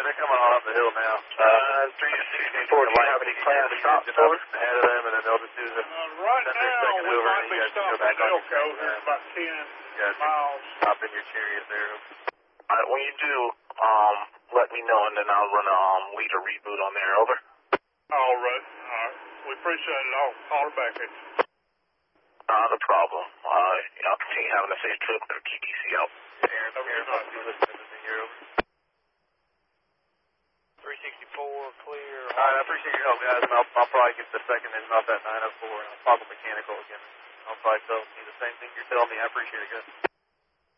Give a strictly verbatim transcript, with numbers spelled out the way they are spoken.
they're coming on up the hill now. Uh, three sixty-four, do you have any plans to stop for us? Ahead of them, and then they'll just do the... Uh, right now, we might be stopping at Elko here about ten miles. Stop in your Chariot there. All right, when you do, um, let me know, and then I'll run a um, lead or reboot on there. Over. All right, all right. We appreciate it. I'll call her back at you. Not a problem. Uh, y'all continue having a safe trip. Or keep E C out. Aaron, Aaron, I'll be listening to you. Over. three sixty-four, clear. All right, I appreciate your help, guys, and I'll, I'll probably get the second engine off that nine oh four, and I'll talk with mechanical again. I'll probably tell me the same thing you're telling me. I appreciate it, guys.